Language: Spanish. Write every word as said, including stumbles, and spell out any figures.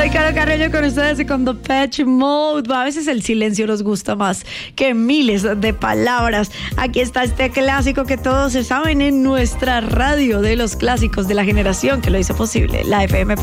Soy Caro Carreño con ustedes y con Depeche Mode. A veces el silencio nos gusta más que miles de palabras. Aquí está este clásico que todos se saben en nuestra radio de los clásicos de la generación que lo hizo posible, la F M